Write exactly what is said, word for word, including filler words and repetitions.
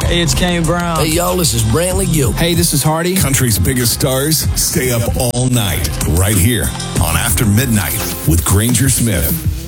Hey, it's Kane Brown. Hey, y'all, this is Brantley Gill. Hey, this is Hardy. Country's biggest stars stay up all night right here on After Midnight with Granger Smith.